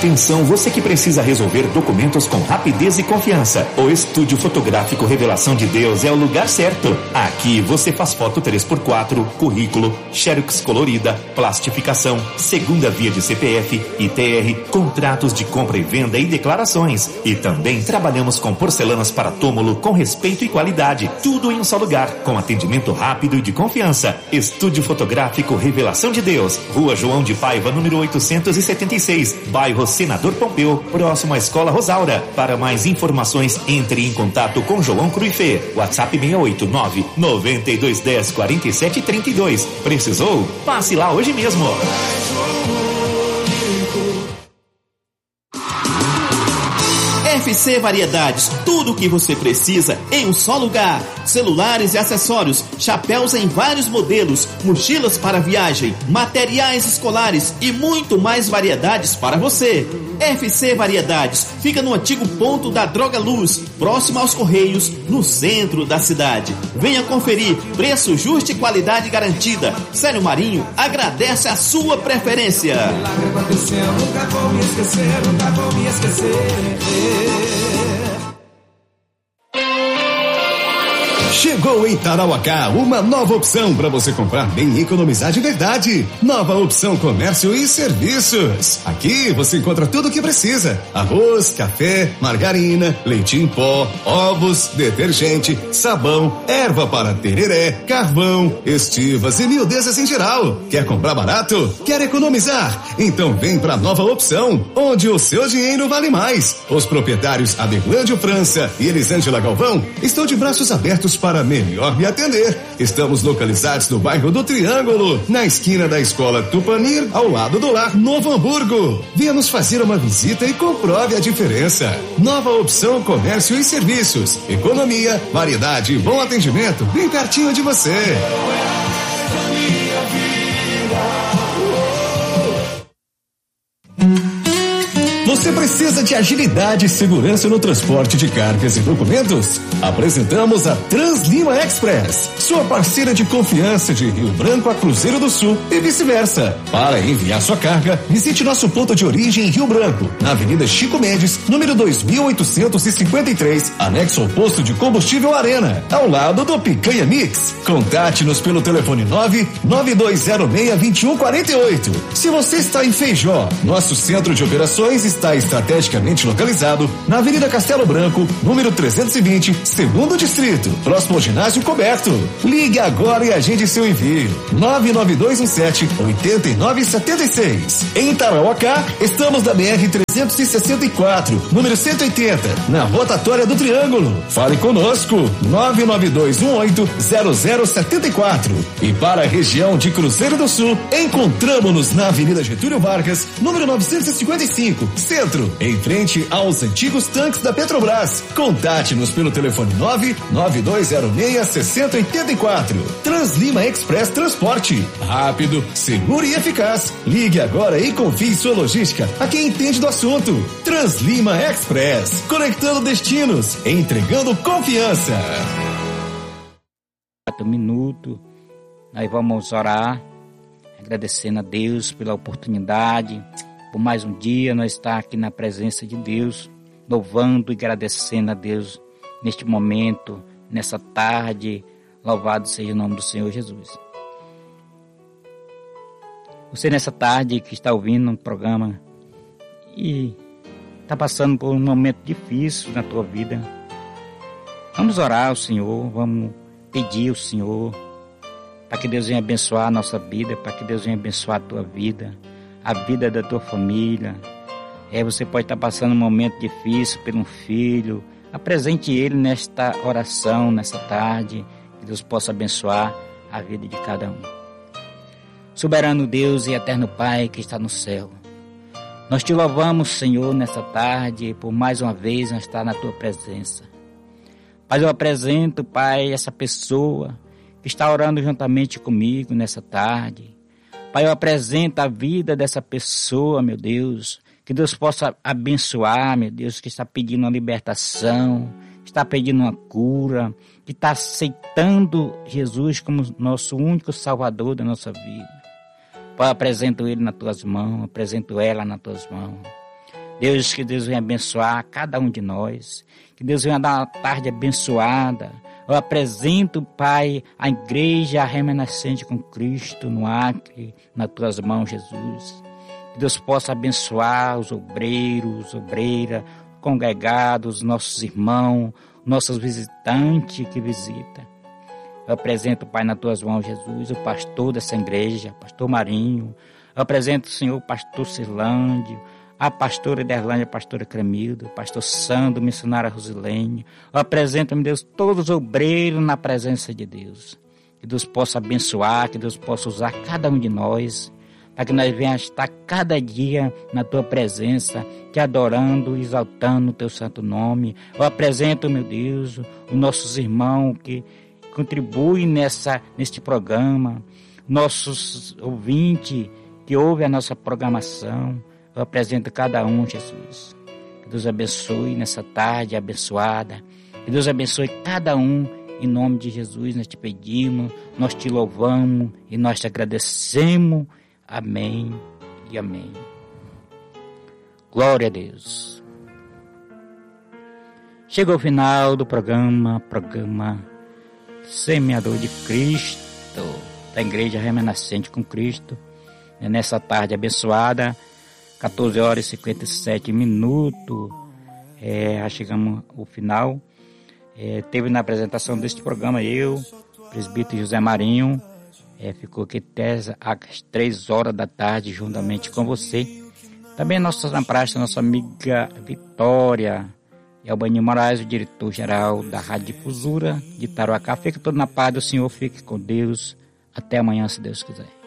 Atenção, você que precisa resolver documentos com rapidez e confiança. O Estúdio Fotográfico Revelação de Deus é o lugar certo. Aqui você faz foto 3x4, currículo, xerox colorida, plastificação, segunda via de CPF, ITR, contratos de compra e venda e declarações. E também trabalhamos com porcelanas para túmulo com respeito e qualidade. Tudo em um só lugar, com atendimento rápido e de confiança. Estúdio Fotográfico Revelação de Deus, Rua João de Paiva, número 876, bairro Senador Pompeu, próximo à Escola Rosaura. Para mais informações, entre em contato com João Cruifê. WhatsApp 689-9210-4732. Precisou? Passe lá hoje mesmo. FC Variedades, tudo o que você precisa em um só lugar. Celulares e acessórios, chapéus em vários modelos, mochilas para viagem, materiais escolares e muito mais variedades para você. FC Variedades fica no antigo ponto da Droga Luz, próximo aos Correios, no centro da cidade. Venha conferir, preço justo e qualidade garantida. Célio Marinho agradece a sua preferência. Nunca vou me esquecer, nunca vou me esquecer. Chegou em Tarauacá uma nova opção para você comprar bem e economizar de verdade. Nova opção Comércio e Serviços. Aqui você encontra tudo o que precisa: arroz, café, margarina, leite em pó, ovos, detergente, sabão, erva para tereré, carvão, estivas e miudezas em geral. Quer comprar barato? Quer economizar? Então vem para a nova opção, onde o seu dinheiro vale mais. Os proprietários Adeglândio França e Elisângela Galvão estão de braços abertos para melhor me atender. Estamos localizados no bairro do Triângulo, na esquina da Escola Tupanir, ao lado do Lar Novo Hamburgo. Venha nos fazer uma visita e comprove a diferença. Nova opção Comércio e Serviços. Economia, variedade e bom atendimento bem pertinho de você. Você precisa de agilidade e segurança no transporte de cargas e documentos? Apresentamos a Translima Express, sua parceira de confiança de Rio Branco a Cruzeiro do Sul e vice-versa. Para enviar sua carga, visite nosso ponto de origem em Rio Branco, na Avenida Chico Mendes, número 2853, anexo ao posto de combustível Arena, ao lado do Picanha Mix. Contate-nos pelo telefone 99206-2148. Se você está em Feijó, nosso centro de operações está estrategicamente localizado na Avenida Castelo Branco, número 320, segundo distrito, próximo ao ginásio coberto. Ligue agora e agende seu envio. 99217-8976. Em Tarauacá, estamos na BR-364, número 180, na rotatória do Triângulo. Fale conosco, 99218-0074. E para a região de Cruzeiro do Sul, encontramos-nos na Avenida Getúlio Vargas, número 955, Centro, em frente aos antigos tanques da Petrobras. Contate-nos pelo telefone 99206-6084. Translima Express Transporte. Rápido, seguro e eficaz. Ligue agora e confie sua logística a quem entende do assunto. Translima Express. Conectando destinos, entregando confiança. 4 minutos, nós vamos orar, agradecendo a Deus pela oportunidade, por mais um dia nós estar aqui na presença de Deus, louvando e agradecendo a Deus neste momento, nessa tarde. Louvado seja o nome do Senhor Jesus. Você nessa tarde que está ouvindo um programa e está passando por um momento difícil na tua vida, vamos orar ao Senhor, vamos pedir ao Senhor para que Deus venha abençoar a nossa vida, para que Deus venha abençoar a tua vida, a vida da tua família. Você pode estar passando um momento difícil por um filho. Apresente ele nesta oração, nessa tarde, que Deus possa abençoar a vida de cada um. Soberano Deus e eterno Pai que está no céu, nós te louvamos, Senhor, nessa tarde, por mais uma vez nós estar na tua presença. Pai, eu apresento, Pai, essa pessoa que está orando juntamente comigo nessa tarde. Pai, eu apresento a vida dessa pessoa, meu Deus, que Deus possa abençoar, meu Deus, que está pedindo uma libertação, que está pedindo uma cura, que está aceitando Jesus como nosso único Salvador da nossa vida. Pai, eu apresento ele nas tuas mãos, apresento ela nas tuas mãos. Deus, que Deus venha abençoar cada um de nós. Que Deus venha dar uma tarde abençoada. Eu apresento, Pai, a igreja remanescente com Cristo no Acre, nas tuas mãos, Jesus. Que Deus possa abençoar os obreiros, obreiras, congregados, nossos irmãos, nossos visitantes que visitam. Eu apresento, Pai, nas tuas mãos, Jesus, o pastor dessa igreja, pastor Marinho. Eu apresento, Senhor, o pastor Cirlândio, a pastora Ederlândia, a pastora Cremilda, o pastor Sandro, missionária Rosilene. Eu apresento, meu Deus, todos os obreiros na presença de Deus. Que Deus possa abençoar, que Deus possa usar cada um de nós, para que nós venhamos estar cada dia na tua presença, te adorando, exaltando o teu santo nome. Eu apresento, meu Deus, os nossos irmãos que contribuem neste programa, nossos ouvintes que ouvem a nossa programação. Eu apresento cada um, Jesus. Que Deus abençoe nessa tarde abençoada. Que Deus abençoe cada um. Em nome de Jesus nós te pedimos, nós te louvamos e nós te agradecemos. Amém e amém. Glória a Deus. Chegou o final do programa Semeador de Cristo, da Igreja Remanescente com Cristo. Nessa tarde abençoada, 14 horas e 57 minutos, já chegamos ao final. Teve na apresentação deste programa eu, presbítero José Marinho, ficou aqui até às 3 horas da tarde juntamente com você. Também na praça, nossa amiga Vitória, e Albanir Moraes, o diretor-geral da Rádio Difusora de Tarauacá. Fique todo na paz do Senhor, fique com Deus. Até amanhã, se Deus quiser.